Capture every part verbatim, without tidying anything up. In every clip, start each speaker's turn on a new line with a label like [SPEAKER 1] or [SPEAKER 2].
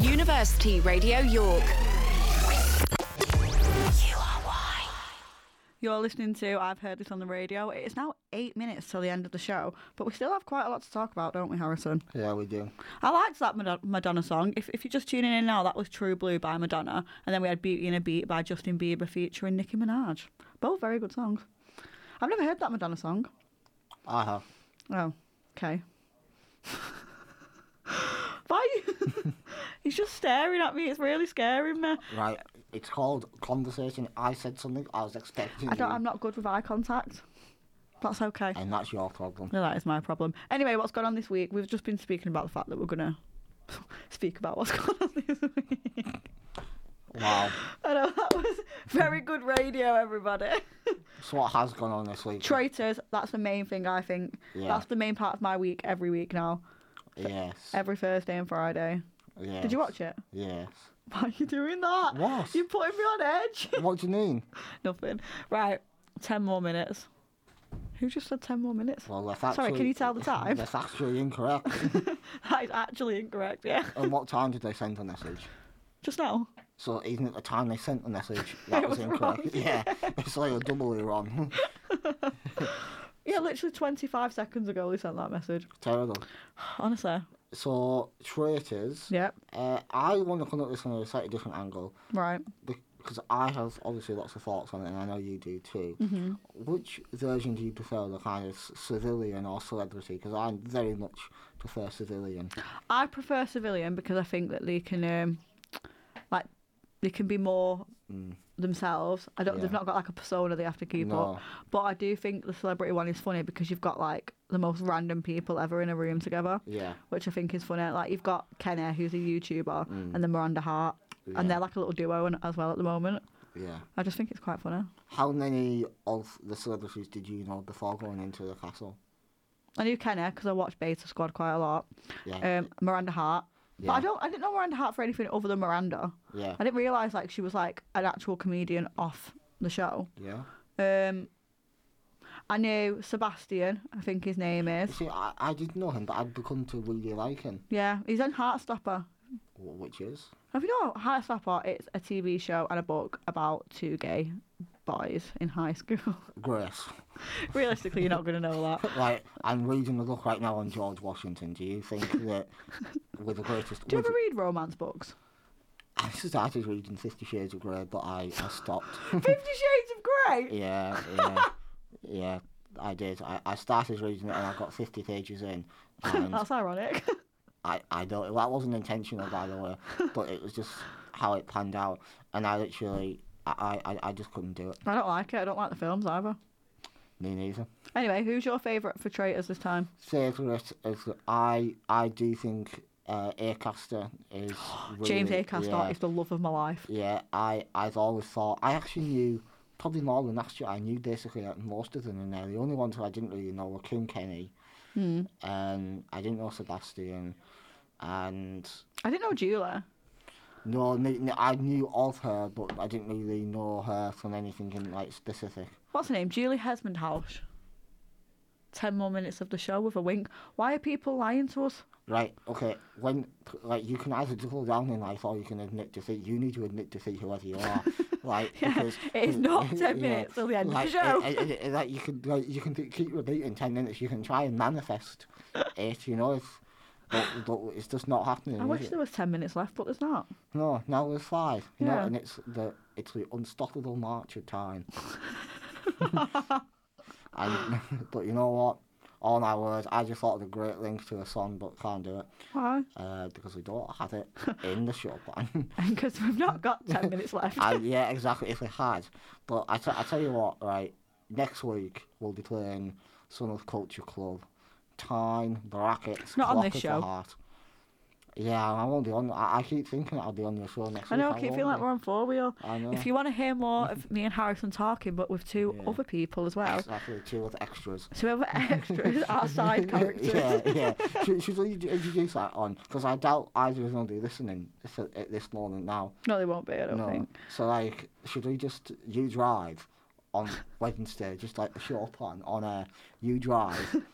[SPEAKER 1] University Radio York.
[SPEAKER 2] You're listening to I've Heard This on the Radio. It is now eight minutes till the end of the show, but we still have quite a lot to talk about, don't we, Harrison?
[SPEAKER 3] Yeah, we do.
[SPEAKER 2] I liked that Mad- Madonna song. If, if you're just tuning in now, that was True Blue by Madonna, and then we had Beauty and a Beat by Justin Bieber featuring Nicki Minaj. Both very good songs. I've never heard that Madonna song.
[SPEAKER 3] I have.
[SPEAKER 2] Oh, okay. Why? He's just staring at me. It's really scaring me.
[SPEAKER 3] Right. It's called conversation. I said something. I was expecting.
[SPEAKER 2] I don't.
[SPEAKER 3] you,
[SPEAKER 2] I'm not good with eye contact. That's okay.
[SPEAKER 3] And that's your problem.
[SPEAKER 2] No, that is my problem. Anyway, what's going on this week? We've just been speaking about the fact that we're gonna speak about what's going on this week.
[SPEAKER 3] Wow.
[SPEAKER 2] I know, that was very good radio, everybody.
[SPEAKER 3] So what has gone on this week?
[SPEAKER 2] Traitors. That's the main thing. I think
[SPEAKER 3] Yeah.
[SPEAKER 2] that's the main part of my week every week now.
[SPEAKER 3] Yes.
[SPEAKER 2] Every Thursday and Friday.
[SPEAKER 3] Yes.
[SPEAKER 2] Did you watch it?
[SPEAKER 3] Yes.
[SPEAKER 2] Why are you doing that?
[SPEAKER 3] What?
[SPEAKER 2] You're putting me on edge.
[SPEAKER 3] What do you mean?
[SPEAKER 2] Nothing. Right, ten more minutes. Who just said ten more minutes?
[SPEAKER 3] Well, that's actually...
[SPEAKER 2] Sorry, can you tell the time?
[SPEAKER 3] That's actually incorrect.
[SPEAKER 2] That is actually incorrect, yeah.
[SPEAKER 3] And what time did they send the message?
[SPEAKER 2] Just now.
[SPEAKER 3] So even at the time they sent the message, that
[SPEAKER 2] It
[SPEAKER 3] was,
[SPEAKER 2] was
[SPEAKER 3] incorrect.
[SPEAKER 2] wrong.
[SPEAKER 3] Yeah, it's like a doubly wrong.
[SPEAKER 2] Yeah, literally twenty-five seconds ago they sent that message.
[SPEAKER 3] Terrible.
[SPEAKER 2] Honestly.
[SPEAKER 3] So, traitors.
[SPEAKER 2] Yep.
[SPEAKER 3] Uh, I want to come at this from a slightly different angle.
[SPEAKER 2] Right.
[SPEAKER 3] Because I have obviously lots of thoughts on it, and I know you do too.
[SPEAKER 2] Mm-hmm.
[SPEAKER 3] Which version do you prefer, the kind of civilian or celebrity? Because I very much prefer civilian.
[SPEAKER 2] I prefer civilian because I think that they can, um, like, they can be more
[SPEAKER 3] Mm.
[SPEAKER 2] themselves. I don't.
[SPEAKER 3] Yeah.
[SPEAKER 2] They've not got like a persona they have to keep
[SPEAKER 3] No.
[SPEAKER 2] up. But I do think the celebrity one is funny because you've got like the most random people ever in a room together,
[SPEAKER 3] Yeah.
[SPEAKER 2] which I think is funny. Like you've got Kenny, who's a YouTuber,
[SPEAKER 3] Mm.
[SPEAKER 2] and then Miranda Hart,
[SPEAKER 3] Yeah.
[SPEAKER 2] and they're like a little duo and- as well at the moment.
[SPEAKER 3] Yeah.
[SPEAKER 2] I just think it's quite funny.
[SPEAKER 3] How many of the celebrities did you know before going into the castle?
[SPEAKER 2] I knew Kenny because I watched Beta Squad quite a lot.
[SPEAKER 3] Yeah.
[SPEAKER 2] Um, Miranda Hart.
[SPEAKER 3] yeah.
[SPEAKER 2] But I don't. I didn't know Miranda Hart for anything other than Miranda.
[SPEAKER 3] Yeah.
[SPEAKER 2] I didn't realise like she was like an actual comedian off the show.
[SPEAKER 3] Yeah.
[SPEAKER 2] Um, I knew Sebastian. I think his name
[SPEAKER 3] You
[SPEAKER 2] is.
[SPEAKER 3] see, I, I didn't know him, but I'd become to really like him.
[SPEAKER 2] Yeah, he's in Heartstopper.
[SPEAKER 3] Wh- Which is?
[SPEAKER 2] Have you know Heartstopper? It's a T V show and a book about two gay boys in high school.
[SPEAKER 3] Grace.
[SPEAKER 2] Realistically, you're not going to know that.
[SPEAKER 3] Like, I'm reading the book right now on George Washington. Do you think that with the greatest...
[SPEAKER 2] Do you
[SPEAKER 3] with
[SPEAKER 2] ever read romance books?
[SPEAKER 3] I started reading Fifty Shades of Grey, but I, I stopped.
[SPEAKER 2] Fifty Shades of Grey.
[SPEAKER 3] Yeah, yeah, yeah, I did. I, I started reading it and I got fifty pages in. And
[SPEAKER 2] That's ironic.
[SPEAKER 3] I, I don't... That wasn't intentional, by the way, but it was just how it panned out. And I literally... I, I, I just couldn't do it.
[SPEAKER 2] I don't like it. I don't like the films either.
[SPEAKER 3] Me neither.
[SPEAKER 2] Anyway, who's your favourite for traitors this time?
[SPEAKER 3] Favourite is... I, I do think uh, Acaster is really...
[SPEAKER 2] James Acaster
[SPEAKER 3] yeah.
[SPEAKER 2] is the love of my life.
[SPEAKER 3] Yeah, I, I've always thought... I actually knew, probably more than last year, I knew basically like, most of them in there. The only ones who I didn't really know were Kim Kenny,
[SPEAKER 2] Hmm.
[SPEAKER 3] and I didn't know Sebastian, and...
[SPEAKER 2] I didn't know Julia.
[SPEAKER 3] No, n- n- I knew of her, but I didn't really know her from anything in like specific.
[SPEAKER 2] What's her name? Julie Hesmondhaus. Ten more minutes of the show with a wink. Why are people lying to us?
[SPEAKER 3] Right, okay, when, like, you can either double down in life or you can admit defeat. You need to admit defeat whoever you are. Like,
[SPEAKER 2] Yeah,
[SPEAKER 3] because...
[SPEAKER 2] it is not ten
[SPEAKER 3] yeah,
[SPEAKER 2] minutes till the end
[SPEAKER 3] like,
[SPEAKER 2] of the show.
[SPEAKER 3] It, it, it, like, you can, like, you can d- keep repeating ten minutes, you can try and manifest it, you know, if, but, but it's just not happening.
[SPEAKER 2] I
[SPEAKER 3] is
[SPEAKER 2] wish
[SPEAKER 3] it?
[SPEAKER 2] there was ten minutes left, but there's not.
[SPEAKER 3] No, now there's five. You know,
[SPEAKER 2] Yeah.
[SPEAKER 3] and it's the, it's the unstoppable march of time. and, but you know what? All my words, I just thought of a great link to a song, but can't do it.
[SPEAKER 2] Why?
[SPEAKER 3] Uh, because we don't have it in the show plan.
[SPEAKER 2] Because we've not got ten minutes left.
[SPEAKER 3] and yeah, exactly, if we had. But I, t- I tell you what, right, next week we'll be playing Son of Culture Club, Time, Brackets,
[SPEAKER 2] Not on
[SPEAKER 3] Clock
[SPEAKER 2] this
[SPEAKER 3] of
[SPEAKER 2] show.
[SPEAKER 3] the Heart. Yeah, I won't be on. I, I keep thinking I'll be on your show next
[SPEAKER 2] I
[SPEAKER 3] week.
[SPEAKER 2] know, I keep feeling like
[SPEAKER 3] won't
[SPEAKER 2] we're on four wheel.
[SPEAKER 3] be. I know.
[SPEAKER 2] If you want to hear more of me and Harrison talking, but with two
[SPEAKER 3] Yeah.
[SPEAKER 2] other people as well,
[SPEAKER 3] Exactly, two with extras.
[SPEAKER 2] two other extras, our side characters.
[SPEAKER 3] yeah, yeah. Should, should we introduce that on? Because I doubt either of them will be listening this, at this moment now.
[SPEAKER 2] No, they won't be, I don't
[SPEAKER 3] No.
[SPEAKER 2] think.
[SPEAKER 3] So, like, should we just, you drive on Wednesday, just like the show plan, on a, you drive,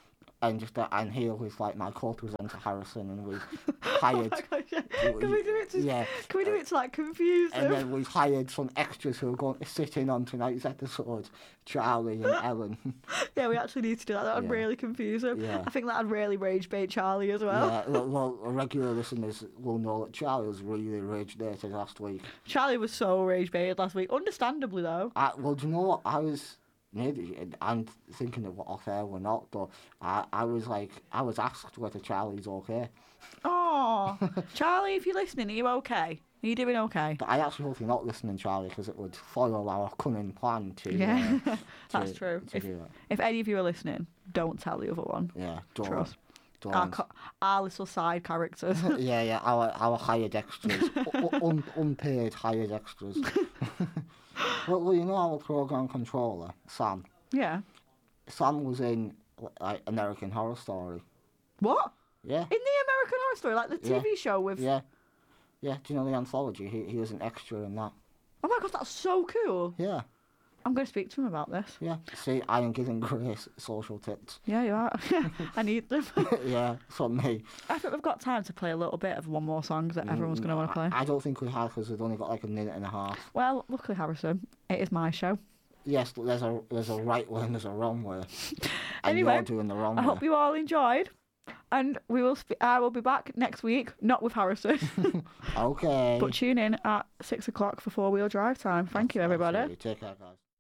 [SPEAKER 3] and just uh, and here was like my co-presenter Harrison, and we hired.
[SPEAKER 2] Oh my gosh, yeah. Can we do it to?
[SPEAKER 3] Yeah.
[SPEAKER 2] Can we do it to like confuse
[SPEAKER 3] And
[SPEAKER 2] them?
[SPEAKER 3] then we hired some extras who are going to sit in on tonight's episode, Charlie and Ellen.
[SPEAKER 2] Yeah, we actually need to do that. That would
[SPEAKER 3] Yeah.
[SPEAKER 2] really confuse him.
[SPEAKER 3] Yeah.
[SPEAKER 2] I think that'd really rage bait Charlie as well.
[SPEAKER 3] Yeah, well, well, regular listeners will know that Charlie was really rage baited last week.
[SPEAKER 2] Charlie was so rage baited last week, understandably though.
[SPEAKER 3] I, well, do you know what? I was, maybe, I'm thinking of what off air or not, but I, I was like, I was asked whether Charlie's okay.
[SPEAKER 2] Oh, Charlie, if you're listening, are you okay? Are you doing okay?
[SPEAKER 3] But I actually hope you're not listening, Charlie, because it would foil our cunning plan to.
[SPEAKER 2] Yeah,
[SPEAKER 3] uh,
[SPEAKER 2] that's
[SPEAKER 3] to-
[SPEAKER 2] true.
[SPEAKER 3] to
[SPEAKER 2] If,
[SPEAKER 3] do it.
[SPEAKER 2] if any of you are listening, don't tell the other one.
[SPEAKER 3] Yeah, don't.
[SPEAKER 2] Trust.
[SPEAKER 3] don't.
[SPEAKER 2] Our, co- our little side characters.
[SPEAKER 3] Yeah, yeah, our our hired extras, U- un, unpaid hired extras. well, well, you know our program controller, Sam.
[SPEAKER 2] Yeah.
[SPEAKER 3] Sam was in like American Horror Story.
[SPEAKER 2] What?
[SPEAKER 3] Yeah,
[SPEAKER 2] In the American Horror Story, like the T V
[SPEAKER 3] Yeah.
[SPEAKER 2] show with.
[SPEAKER 3] yeah, yeah. Do you know the anthology? He he was an extra in that.
[SPEAKER 2] Oh my god, that's so cool.
[SPEAKER 3] Yeah,
[SPEAKER 2] I'm going to speak to him about this.
[SPEAKER 3] yeah. See, I am giving Grace social tips.
[SPEAKER 2] Yeah, you are. I need them.
[SPEAKER 3] Yeah, from me.
[SPEAKER 2] I think we've got time to play a little bit of one more song that everyone's going to want to play.
[SPEAKER 3] I, I don't think we have because we've only got like a minute and a half.
[SPEAKER 2] Well, luckily, Harrison, it is my show.
[SPEAKER 3] Yes, but there's a there's a right way and there's a wrong way. And
[SPEAKER 2] Anyway,
[SPEAKER 3] you're doing the wrong
[SPEAKER 2] I
[SPEAKER 3] way.
[SPEAKER 2] hope you all enjoyed. And we will. Sp- I will be back next week, not with Harrison,
[SPEAKER 3] Okay.
[SPEAKER 2] but tune in at six o'clock for four wheel drive time. Thank you, everybody.
[SPEAKER 3] Absolutely. Take care, guys.